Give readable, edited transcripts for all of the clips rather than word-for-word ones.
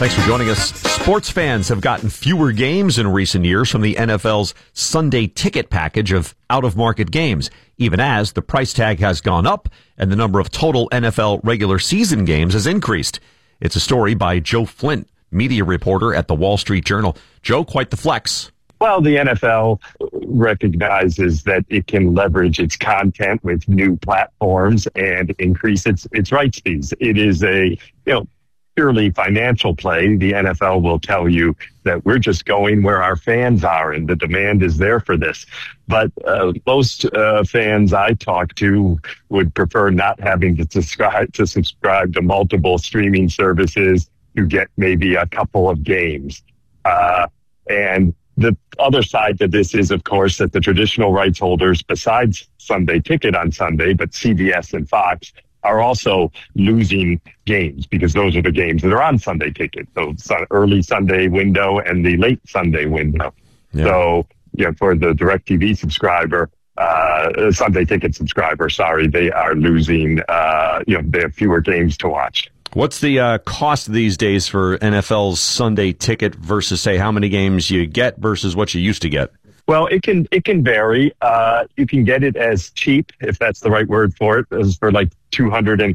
Thanks for joining us. Sports fans have gotten fewer games in recent years from the NFL's Sunday ticket package of out-of-market games, even as the price tag has gone up and the number of total NFL regular season games has increased. It's a story by Joe Flint, media reporter at the Wall Street Journal. Joe, quite the flex. Well, the NFL recognizes that it can leverage its content with new platforms and increase its rights fees. It is a, purely financial play. The NFL will tell you that we're just going where our fans are and the demand is there for this. But most fans I talk to would prefer not having to subscribe to multiple streaming services to get maybe a couple of games. And the other side to this is, of course, that the traditional rights holders, besides Sunday Ticket on Sunday, but CBS and Fox, are also losing games because those are the games that are on Sunday Ticket. So early Sunday window and the late Sunday window. Yeah. So, for the DirecTV subscriber, Sunday Ticket subscriber, they are losing, they have fewer games to watch. What's the cost these days for NFL's Sunday Ticket versus, say, how many games you get versus what you used to get? Well, it can vary. You can get it as cheap, if that's the right word for it, as for like $240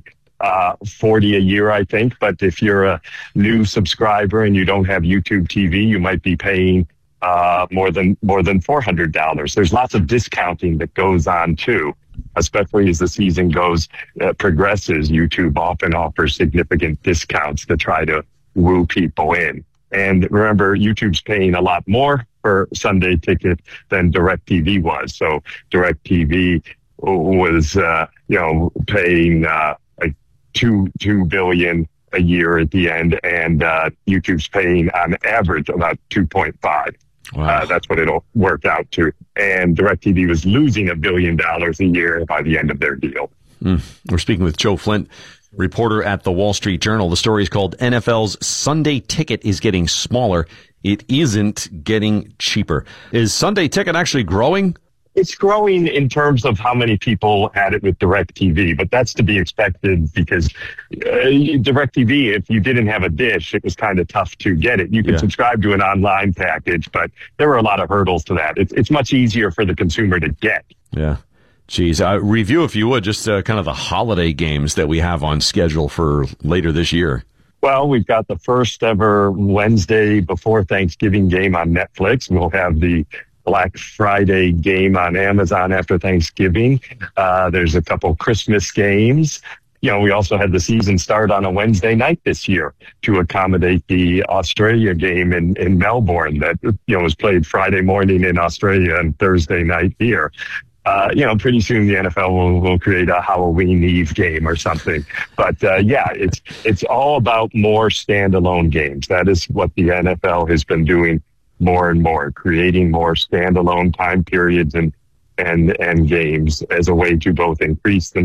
a year, I think. But if you're a new subscriber and you don't have YouTube TV, you might be paying more than $400. There's lots of discounting that goes on too, especially as the season progresses. YouTube often offers significant discounts to try to woo people in. And remember, YouTube's paying a lot more for Sunday Ticket than DirecTV was. So DirecTV was, paying like $2 billion a year at the end, and YouTube's paying on average about 2.5. Wow. That's what it'll work out to. And DirecTV was losing $1 billion a year by the end of their deal. We're speaking with Joe Flint, reporter at the Wall Street Journal. The story is called "NFL's Sunday Ticket is Getting Smaller. It Isn't Getting Cheaper." Is Sunday Ticket actually growing? It's growing in terms of how many people had it with DirecTV, but that's to be expected because DirecTV, if you didn't have a dish, it was kind of tough to get it. You can subscribe to an online package, but there were a lot of hurdles to that. It's much easier for the consumer to get. Yeah. Geez, review, if you would, just kind of the holiday games that we have on schedule for later this year. Well, we've got the first ever Wednesday before Thanksgiving game on Netflix. We'll have the Black Friday game on Amazon after Thanksgiving. There's a couple Christmas games. We also had the season start on a Wednesday night this year to accommodate the Australia game in Melbourne that, was played Friday morning in Australia and Thursday night here. Pretty soon the NFL will create a Halloween Eve game or something. But it's all about more standalone games. That is what the NFL has been doing more and more, creating more standalone time periods and games as a way to both increase the